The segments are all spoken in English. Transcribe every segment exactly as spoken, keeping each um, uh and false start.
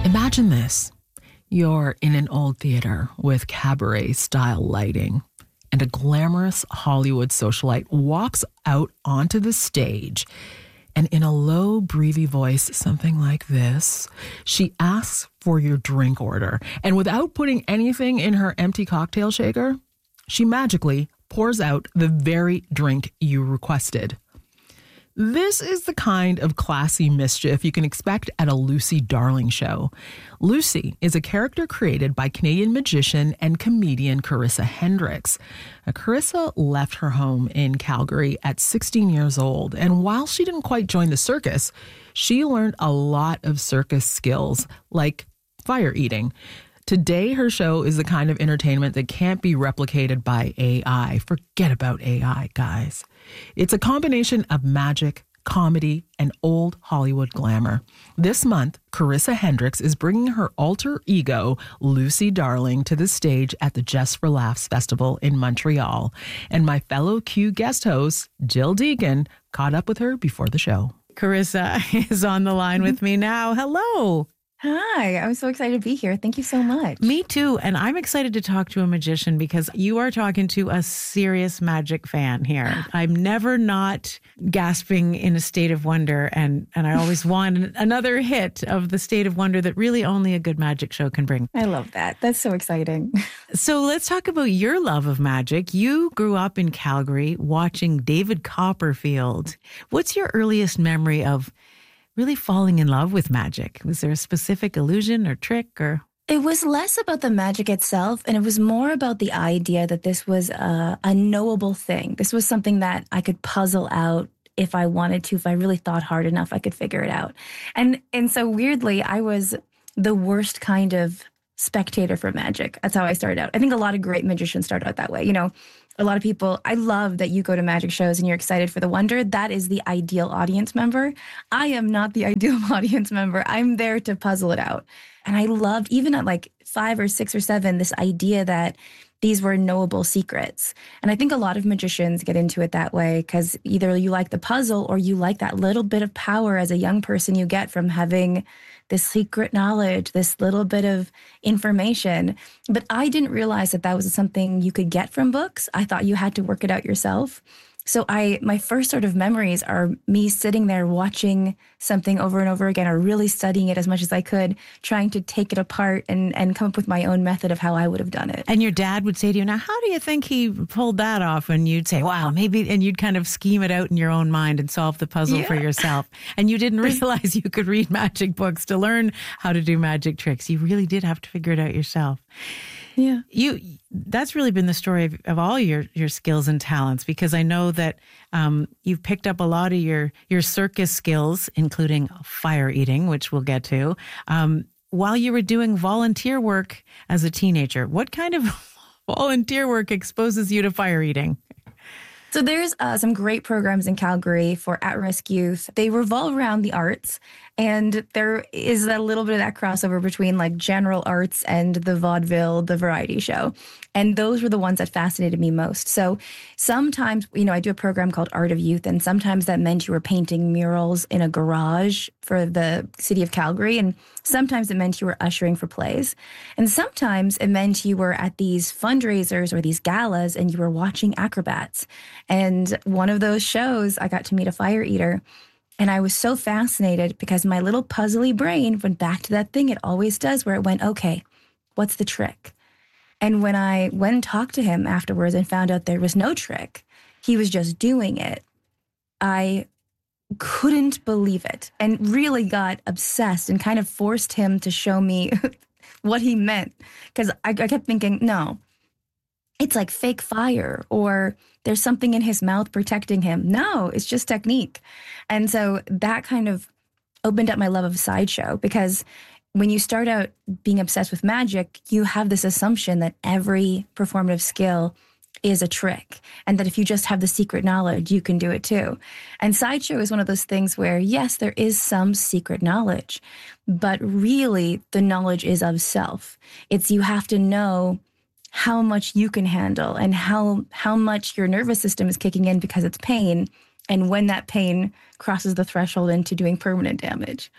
Imagine this. You're in an old theater with cabaret-style lighting, and a glamorous Hollywood socialite walks out onto the stage, and in a low, breathy voice, something like this, she asks for your drink order. And without putting anything in her empty cocktail shaker, she magically pours out the very drink you requested. This is the kind of classy mischief you can expect at a Lucy Darling show. Lucy is a character created by Canadian magician and comedian Carissa Hendricks. Now, Carissa left her home in Calgary at sixteen years old, and while she didn't quite join the circus, she learned a lot of circus skills, like fire eating. Today, her show is the kind of entertainment that can't be replicated by A I. Forget about A I, guys. It's a combination of magic, comedy, and old Hollywood glamour. This month, Carissa Hendricks is bringing her alter ego, Lucy Darling, to the stage at the Just for Laughs Festival in Montreal. And my fellow Q guest host, Jill Deacon, caught up with her before the show. Carissa is on the line with me now. Hello. Hi, I'm so excited to be here. Thank you so much. Me too. And I'm excited to talk to a magician because you are talking to a serious magic fan here. I'm never not gasping in a state of wonder. And, and I always want another hit of the state of wonder that really only a good magic show can bring. I love that. That's so exciting. So let's talk about your love of magic. You grew up in Calgary watching David Copperfield. What's your earliest memory of really falling in love with magic? Was there a specific illusion or trick or? It was less about the magic itself, and it was more about the idea that this was a, a knowable thing. This was something that I could puzzle out if I wanted to. If I really thought hard enough, I could figure it out. And and so weirdly, I was the worst kind of spectator for magic. That's how I started out. I think a lot of great magicians start out that way. You know, a lot of people, I love that you go to magic shows and you're excited for the wonder. That is the ideal audience member. I am not the ideal audience member. I'm there to puzzle it out. And I loved, even at like five or six or seven, this idea that these were knowable secrets. And I think a lot of magicians get into it that way because either you like the puzzle or you like that little bit of power as a young person you get from having this secret knowledge, this little bit of information. But I didn't realize that that was something you could get from books. I thought you had to work it out yourself. So I, my first sort of memories are me sitting there watching something over and over again, or really studying it as much as I could, trying to take it apart and, and come up with my own method of how I would have done it. And your dad would say to you, now, how do you think he pulled that off? And you'd say, wow, maybe, and you'd kind of scheme it out in your own mind and solve the puzzle yeah. for yourself. And you didn't realize you could read magic books to learn how to do magic tricks. You really did have to figure it out yourself. Yeah. You, that's really been the story of, of all your, your skills and talents, because I know that um, you've picked up a lot of your, your circus skills, including fire eating, which we'll get to, um, while you were doing volunteer work as a teenager. What kind of volunteer work exposes you to fire eating? So there's uh, some great programs in Calgary for at-risk youth. They revolve around the arts, and there is a little bit of that crossover between like general arts and the vaudeville, the variety show. And those were the ones that fascinated me most. So sometimes, you know, I do a program called Art of Youth, and sometimes that meant you were painting murals in a garage for the city of Calgary. And sometimes it meant you were ushering for plays. And sometimes it meant you were at these fundraisers or these galas and you were watching acrobats. And one of those shows, I got to meet a fire eater. And I was so fascinated because my little puzzly brain went back to that thing it always does, where it went, okay, what's the trick? And when I went and talked to him afterwards and found out there was no trick, he was just doing it, I couldn't believe it and really got obsessed and kind of forced him to show me what he meant. Because I, I kept thinking, no, it's like fake fire, or there's something in his mouth protecting him. No, it's just technique. And so that kind of opened up my love of sideshow, because when you start out being obsessed with magic, you have this assumption that every performative skill is a trick, and that if you just have the secret knowledge, you can do it too. And sideshow is one of those things where, yes, there is some secret knowledge, but really the knowledge is of self. It's you have to know how much you can handle and how how much your nervous system is kicking in because it's pain, and when that pain crosses the threshold into doing permanent damage.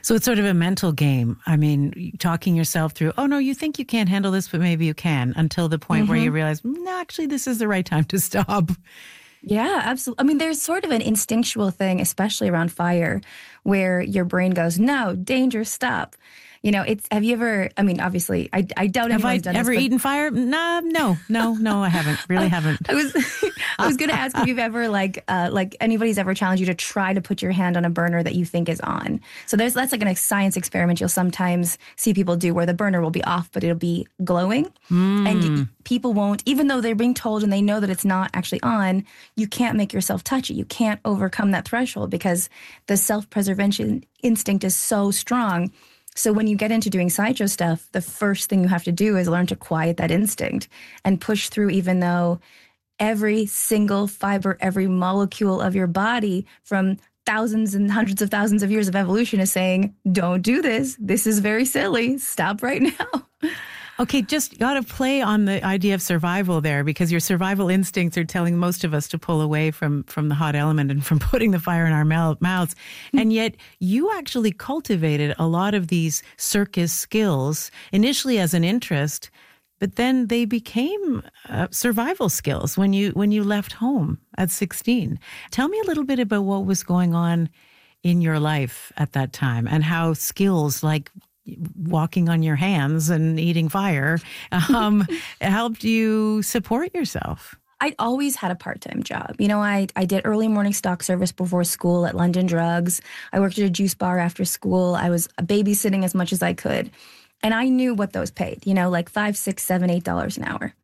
So it's sort of a mental game. I mean, talking yourself through, oh, no, you think you can't handle this, but maybe you can, until the point mm-hmm. where you realize, no, actually, this is the right time to stop. Yeah, absolutely. I mean, there's sort of an instinctual thing, especially around fire, where your brain goes, no, danger, stop. You know, it's, have you ever, I mean, obviously, I, I doubt have anyone's I done ever this. Have eaten fire? Nah, no, no, no, I haven't. Really haven't. I was, I was going to ask if you've ever, like, uh, like anybody's ever challenged you to try to put your hand on a burner that you think is on. So there's, that's like a science experiment you'll sometimes see people do where the burner will be off, but it'll be glowing. Mm. And people won't, even though they're being told and they know that it's not actually on, you can't make yourself touch it. You can't overcome that threshold because the self-preservation instinct is so strong. So when you get into doing sideshow stuff, the first thing you have to do is learn to quiet that instinct and push through, even though every single fiber, every molecule of your body from thousands and hundreds of thousands of years of evolution is saying, don't do this. This is very silly. Stop right now. Okay, just got to play on the idea of survival there, because your survival instincts are telling most of us to pull away from, from the hot element and from putting the fire in our mouths. Mm-hmm. And yet you actually cultivated a lot of these circus skills initially as an interest, but then they became uh, survival skills when you when you left home at sixteen. Tell me a little bit about what was going on in your life at that time and how skills like walking on your hands and eating fire um, helped you support yourself. I always had a part-time job. You know, I, I did early morning stock service before school at London Drugs. I worked at a juice bar after school. I was babysitting as much as I could. And I knew what those paid, you know, like five, six, seven, eight dollars an hour.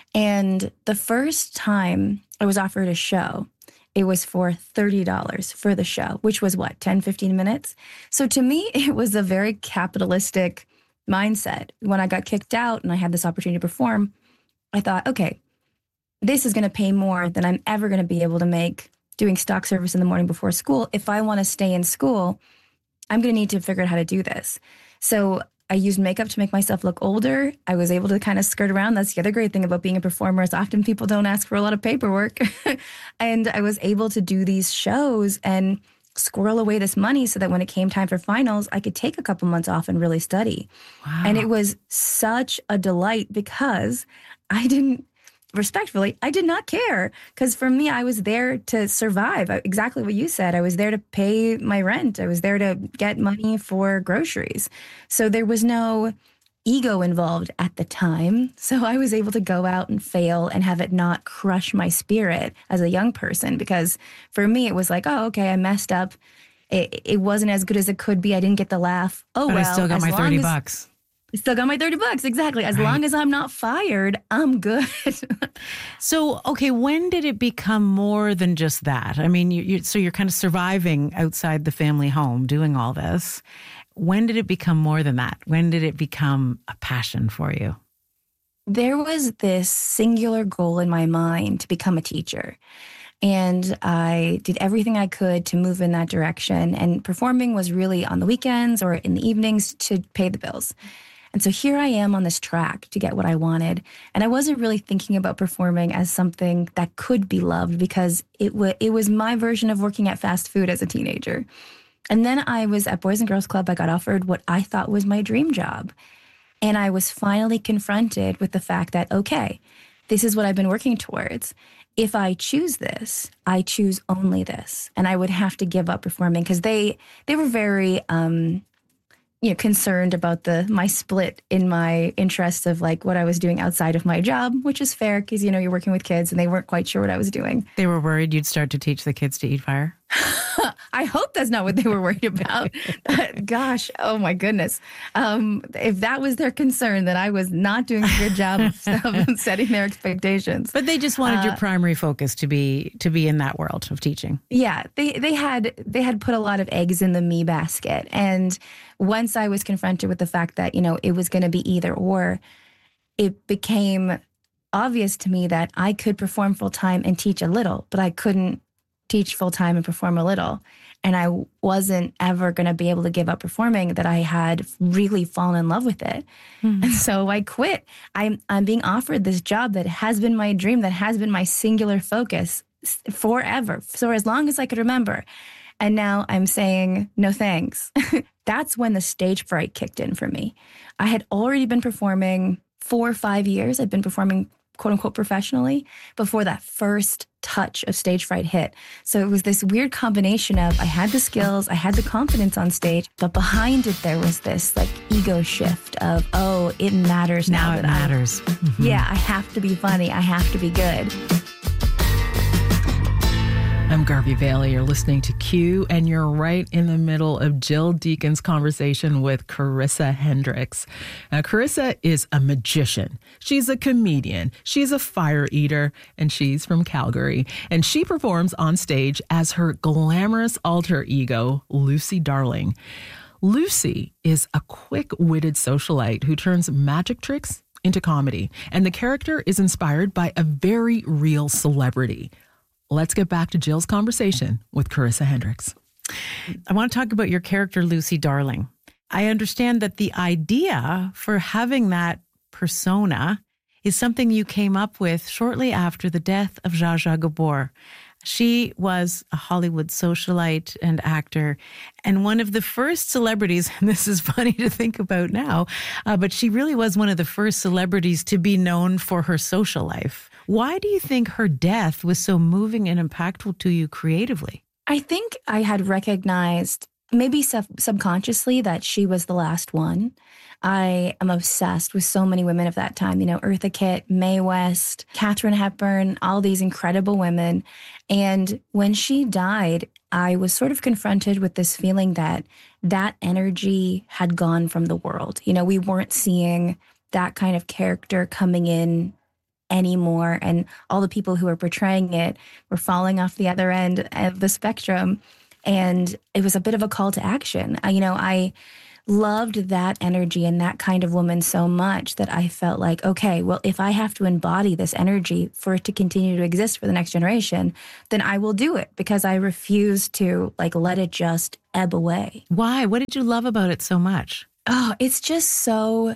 And the first time I was offered a show, it was for thirty dollars for the show, which was what, ten, fifteen minutes? So to me, it was a very capitalistic mindset. When I got kicked out and I had this opportunity to perform, I thought, okay, this is going to pay more than I'm ever going to be able to make doing stock service in the morning before school. If I want to stay in school, I'm going to need to figure out how to do this. So I used makeup to make myself look older. I was able to kind of skirt around. That's the other great thing about being a performer is often people don't ask for a lot of paperwork. And I was able to do these shows and squirrel away this money so that when it came time for finals, I could take a couple months off and really study. Wow. And it was such a delight because I didn't, respectfully, I did not care. Because for me, I was there to survive. Exactly what you said. I was there to pay my rent. I was there to get money for groceries. So there was no ego involved at the time. So I was able to go out and fail and have it not crush my spirit as a young person. Because for me, it was like, oh, okay, I messed up. It, it wasn't as good as it could be. I didn't get the laugh. Oh, but well. I still got my thirty bucks. Still got my thirty bucks. Exactly. As right. long as I'm not fired, I'm good. So, okay, when did it become more than just that? I mean, you, you, so you're kind of surviving outside the family home doing all this. When did it become more than that? When did it become a passion for you? There was this singular goal in my mind to become a teacher. And I did everything I could to move in that direction. And performing was really on the weekends or in the evenings to pay the bills. And so here I am on this track to get what I wanted. And I wasn't really thinking about performing as something that could be loved because it, w- it was my version of working at fast food as a teenager. And then I was at Boys and Girls Club. I got offered what I thought was my dream job. And I was finally confronted with the fact that, okay, this is what I've been working towards. If I choose this, I choose only this. And I would have to give up performing because they they were very um, you know, concerned about the my split in my interests of like what I was doing outside of my job, which is fair because, you know, you're working with kids and they weren't quite sure what I was doing. They were worried you'd start to teach the kids to eat fire? I hope that's not what they were worried about. Gosh, oh my goodness. Um, if that was their concern, that I was not doing a good job of, of setting their expectations. But they just wanted uh, your primary focus to be to be in that world of teaching. Yeah, they they had they had put a lot of eggs in the me basket. And once I was confronted with the fact that, you know, it was going to be either or, it became obvious to me that I could perform full time and teach a little, but I couldn't teach full time and perform a little. And I wasn't ever going to be able to give up performing, that I had really fallen in love with it. Mm-hmm. And so I quit. I'm, I'm being offered this job that has been my dream, that has been my singular focus forever. So as long as I could remember. And now I'm saying, no thanks. That's when the stage fright kicked in for me. I had already been performing four or five years. I'd been performing quote unquote professionally before that first touch of stage fright hit. So it was this weird combination of I had the skills, I had the confidence on stage, but behind it there was this like ego shift of, oh, it matters now. Now it matters. I, mm-hmm. Yeah, I have to be funny. I have to be good. I'm Garvey Bailey. You're listening to Q, and you're right in the middle of Jill Deacon's conversation with Carissa Hendricks. Now, Carissa is a magician. She's a comedian. She's a fire eater, and she's from Calgary. And she performs on stage as her glamorous alter ego, Lucy Darling. Lucy is a quick-witted socialite who turns magic tricks into comedy, and the character is inspired by a very real celebrity. Let's get back to Jill's conversation with Carissa Hendricks. I want to talk about your character, Lucy Darling. I understand that the idea for having that persona is something you came up with shortly after the death of Zsa Zsa Gabor. She was a Hollywood socialite and actor, and one of the first celebrities, and this is funny to think about now, uh, but she really was one of the first celebrities to be known for her social life. Why do you think her death was so moving and impactful to you creatively? I think I had recognized, maybe sub- subconsciously, that she was the last one. I am obsessed with so many women of that time, you know, Eartha Kitt, Mae West, Katharine Hepburn, all these incredible women. And when she died, I was sort of confronted with this feeling that that energy had gone from the world. You know, we weren't seeing that kind of character coming in anymore, and all the people who were portraying it were falling off the other end of the spectrum. And it was a bit of a call to action. I, you know, I loved that energy and that kind of woman so much that I felt like, okay, well, if I have to embody this energy for it to continue to exist for the next generation, then I will do it, because I refuse to like let it just ebb away. Why? What did you love about it so much? Oh, it's just so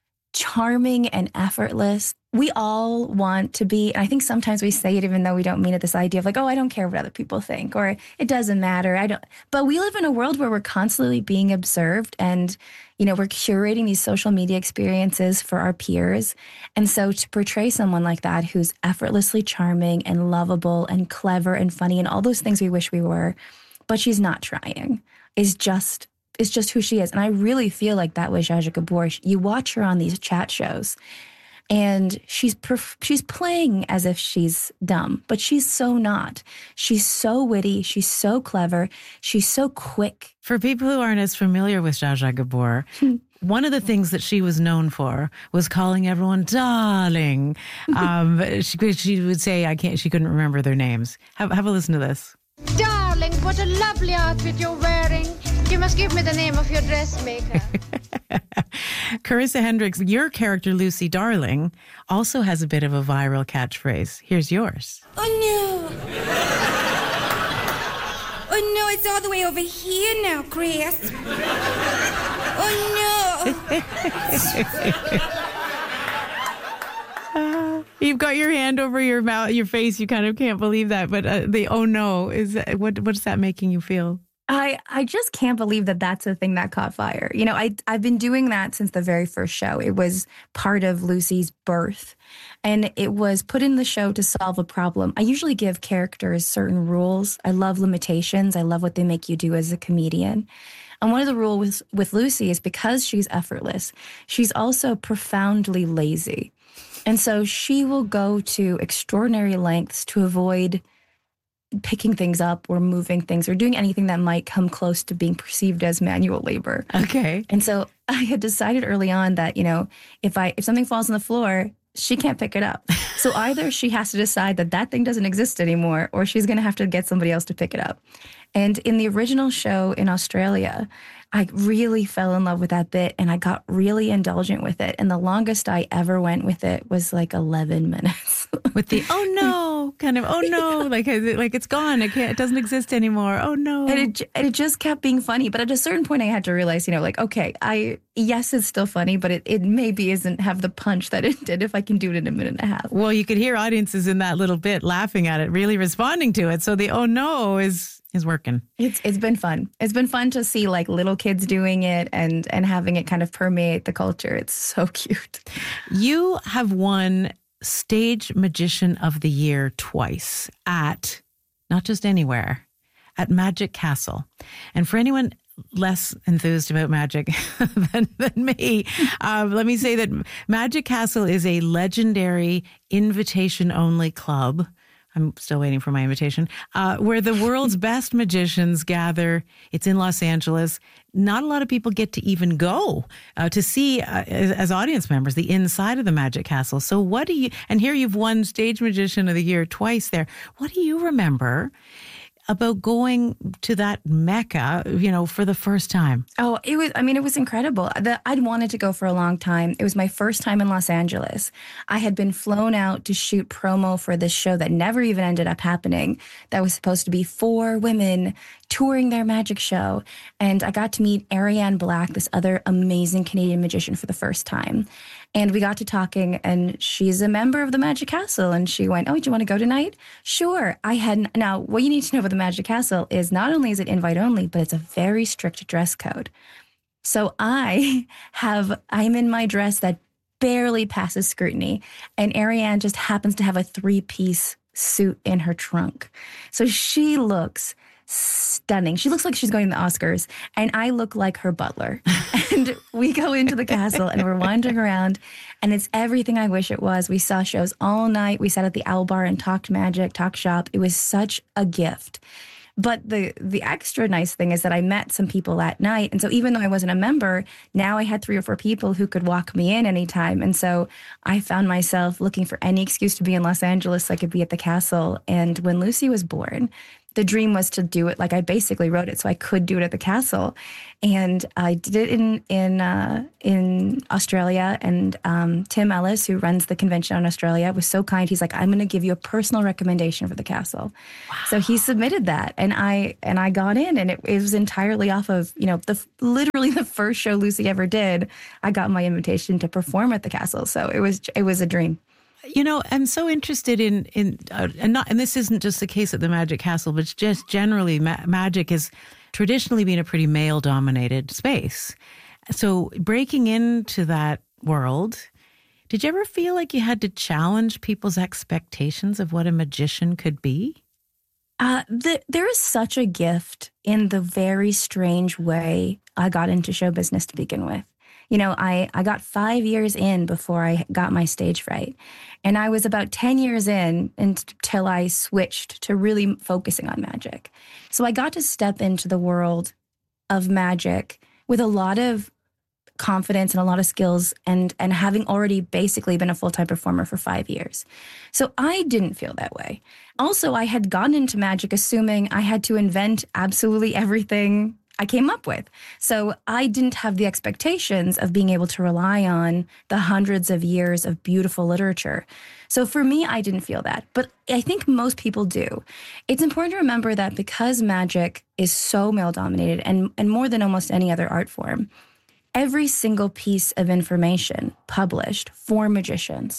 charming and effortless. We all want to be, and I think sometimes we say it even though we don't mean it, this idea of like, oh, I don't care what other people think, or it doesn't matter. I don't, but we live in a world where we're constantly being observed, and, you know, we're curating these social media experiences for our peers. And so to portray someone like that, who's effortlessly charming and lovable and clever and funny and all those things we wish we were, but she's not trying, is just is just who she is. And I really feel like that was Zsa Zsa Gabor. You watch her on these chat shows, and she's perf- she's playing as if she's dumb, but she's so not. She's so witty. She's so clever. She's so quick. For people who aren't as familiar with Zsa Zsa Gabor, one of the things that she was known for was calling everyone darling. Um, she, she would say, I can't, she couldn't remember their names. Have, have a listen to this. Darling, what a lovely outfit you're wearing. You must give me the name of your dressmaker. Carissa Hendricks, your character, Lucy Darling, also has a bit of a viral catchphrase. Here's yours. Oh, no. Oh, no, it's all the way over here now, Chris. Oh, no. Uh, you've got your hand over your mouth, your face. You kind of can't believe that. But uh, the oh no, is that, what? What's that making you feel? I, I just can't believe that that's the thing that caught fire. You know, I, I've been doing that since the very first show. It was part of Lucy's birth, and it was put in the show to solve a problem. I usually give characters certain rules. I love limitations. I love what they make you do as a comedian. And one of the rules with, with Lucy is because she's effortless, she's also profoundly lazy. And so she will go to extraordinary lengths to avoid picking things up or moving things or doing anything that might come close to being perceived as manual labor. Okay. And so I had decided early on that, you know, if I if something falls on the floor, she can't pick it up. So either she has to decide that that thing doesn't exist anymore, or she's going to have to get somebody else to pick it up. And in the original show in Australia, I really fell in love with that bit, and I got really indulgent with it. And the longest I ever went with it was like eleven minutes. With the, oh no, kind of, oh no, yeah. like, like it's gone. It can't, it doesn't exist anymore. Oh no. And it, and it just kept being funny. But at a certain point I had to realize, you know, like, okay, I, yes, it's still funny, but it, it maybe isn't have the punch that it did if I can do it in a minute and a half. Well, you could hear audiences in that little bit laughing at it, really responding to it. So the, oh no is, is working. It's it's been fun. It's been fun to see like little kids doing it and and having it kind of permeate the culture. It's so cute. You have won Stage Magician of the Year twice at, not just anywhere, at Magic Castle. And for anyone less enthused about magic than, than me, uh, let me say that Magic Castle is a legendary invitation-only club. I'm still waiting for my invitation, uh, where the world's best magicians gather. It's in Los Angeles. Not a lot of people get to even go uh, to see, uh, as, as audience members, the inside of the Magic Castle. So what do you, and here you've won Stage Magician of the Year twice there. What do you remember about going to that Mecca, you know, for the first time? Oh, it was, I mean, it was incredible. The, I'd wanted to go for a long time. It was my first time in Los Angeles. I had been flown out to shoot promo for this show that never even ended up happening. That was supposed to be four women touring their magic show. And I got to meet Ariane Black, this other amazing Canadian magician, for the first time. And we got to talking, and she's a member of the Magic Castle. And she went, oh, do you want to go tonight? Sure. I had, now, what you need to know about the Magic Castle is not only is it invite only, but it's a very strict dress code. So I have, I'm in my dress that barely passes scrutiny. And Ariane just happens to have a three-piece suit in her trunk. So she looks stunning. She looks like she's going to the Oscars, and I look like her butler. And we go into the castle, and we're wandering around, and it's everything I wish it was. We saw shows all night. We sat at the Owl Bar and talked magic, talked shop. It was such a gift. But the the extra nice thing is that I met some people at night. And so even though I wasn't a member, now I had three or four people who could walk me in anytime. And so I found myself looking for any excuse to be in Los Angeles so I could be at the castle. And when Lucy was born, the dream was to do it like I basically wrote it so I could do it at the castle. And I did it in in uh, in Australia. And um, Tim Ellis, who runs the convention in Australia, was so kind. He's like, I'm going to give you a personal recommendation for the castle. Wow. So he submitted that, and I and I got in, and it, it was entirely off of, you know, the literally the first show Lucy ever did. I got my invitation to perform at the castle. So it was it was a dream. You know, I'm so interested in, in uh, and not, and this isn't just the case at the Magic Castle, but just generally ma- magic has traditionally been a pretty male-dominated space. So breaking into that world, did you ever feel like you had to challenge people's expectations of what a magician could be? Uh, the, there is such a gift in the very strange way I got into show business to begin with. You know, I, I got five years in before I got my stage fright. And I was about ten years in until I switched to really focusing on magic. So I got to step into the world of magic with a lot of confidence and a lot of skills, and, and having already basically been a full-time performer for five years. So I didn't feel that way. Also, I had gotten into magic assuming I had to invent absolutely everything I came up with. So I didn't have the expectations of being able to rely on the hundreds of years of beautiful literature. So for me, I didn't feel that. But I think most people do. It's important to remember that because magic is so male-dominated, and, and more than almost any other art form, every single piece of information published for magicians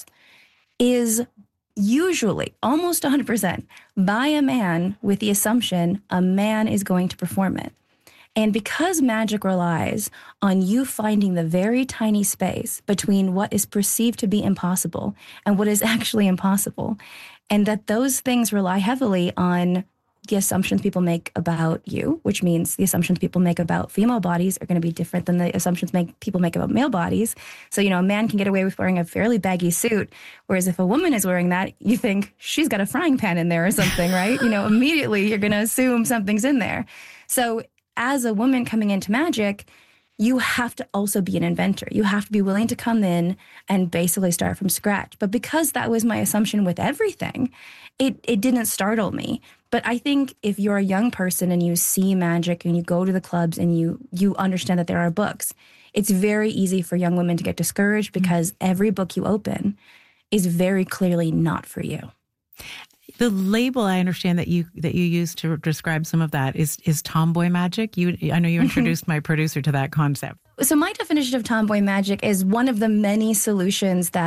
is usually, almost one hundred percent, by a man with the assumption a man is going to perform it. And because magic relies on you finding the very tiny space between what is perceived to be impossible and what is actually impossible, and that those things rely heavily on the assumptions people make about you, which means the assumptions people make about female bodies are going to be different than the assumptions make people make about male bodies. So, you know, a man can get away with wearing a fairly baggy suit, whereas if a woman is wearing that, you think she's got a frying pan in there or something, right? You know, immediately you're going to assume something's in there. So as a woman coming into magic, you have to also be an inventor. You have to be willing to come in and basically start from scratch. But because that was my assumption with everything, it, it didn't startle me. But I think if you're a young person and you see magic and you go to the clubs and you you understand that there are books, it's very easy for young women to get discouraged because every book you open is very clearly not for you. The label I understand that you that you use to describe some of that is is tomboy magic. You, I know you introduced my producer to that concept. So my definition of tomboy magic is one of the many solutions that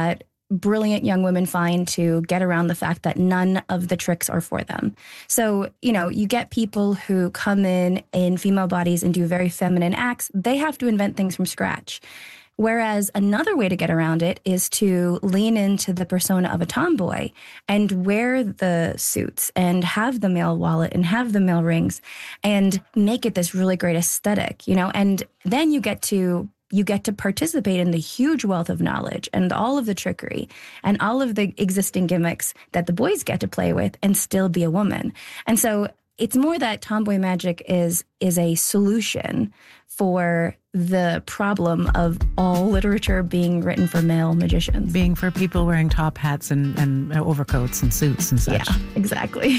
brilliant young women find to get around the fact that none of the tricks are for them. So, you know, you get people who come in in female bodies and do very feminine acts. They have to invent things from scratch. Whereas another way to get around it is to lean into the persona of a tomboy and wear the suits and have the male wallet and have the male rings and make it this really great aesthetic, you know, and then you get to you get to participate in the huge wealth of knowledge and all of the trickery and all of the existing gimmicks that the boys get to play with and still be a woman. And so it's more that tomboy magic is is a solution for the problem of all literature being written for male magicians. Being for people wearing top hats and, and overcoats and suits and such. Yeah, exactly.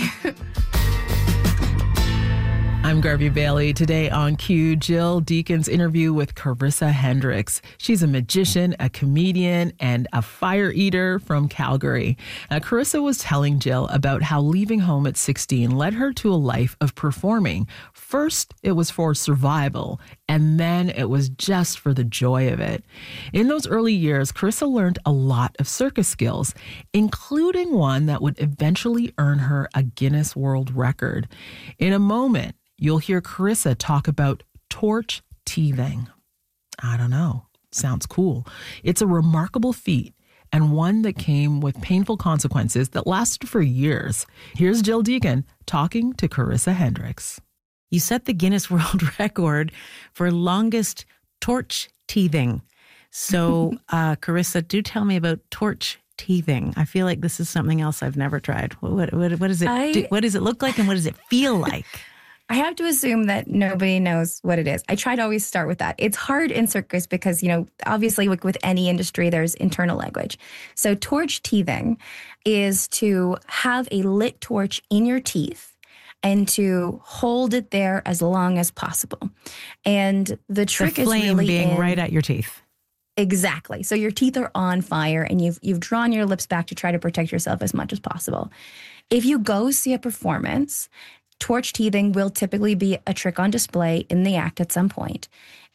I'm Garvey Bailey. Today on Q, Jill Deacon's interview with Carissa Hendricks. She's a magician, a comedian, and a fire eater from Calgary. Now, Carissa was telling Jill about how leaving home at sixteen led her to a life of performing. First, it was for survival, and then it was just for the joy of it. In those early years, Carissa learned a lot of circus skills, including one that would eventually earn her a Guinness World Record. In a moment, you'll hear Carissa talk about torch teething. I don't know. Sounds cool. It's a remarkable feat and one that came with painful consequences that lasted for years. Here's Jill Deacon talking to Carissa Hendricks. You set the Guinness World Record for longest torch teething. So, uh, Carissa, do tell me about torch teething. I feel like this is something else I've never tried. What, what, what does it I, do, what does it look like and what does it feel like? I have to assume that nobody knows what it is. I try to always start with that. It's hard in circus because, you know, obviously like with any industry, there's internal language. So torch teething is to have a lit torch in your teeth and to hold it there as long as possible. And the trick the is flame really being in, right at your teeth. Exactly. So your teeth are on fire and you've you've drawn your lips back to try to protect yourself as much as possible. If you go see a performance, torch teething will typically be a trick on display in the act at some point.